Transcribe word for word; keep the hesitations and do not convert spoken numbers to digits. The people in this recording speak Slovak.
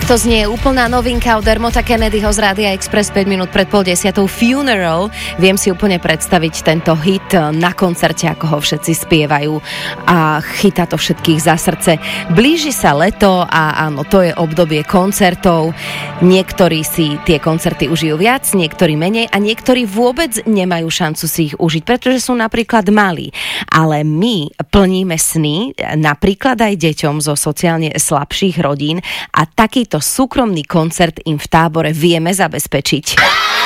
Takto znie úplná novinka od Dermota Kennedyho z Rádia Express päť minút pred pol desiatou, Funeral. Viem si úplne predstaviť tento hit na koncerte, ako ho všetci spievajú a chytá to všetkých za srdce. Blíži sa leto a áno, to je obdobie koncertov. Niektorí si tie koncerty užijú viac, niektorí menej a niektorí vôbec nemajú šancu si ich užiť, pretože sú napríklad malí. Ale my plníme sny napríklad aj deťom zo sociálne slabších rodín a takýto súkromný koncert im v tábore vieme zabezpečiť.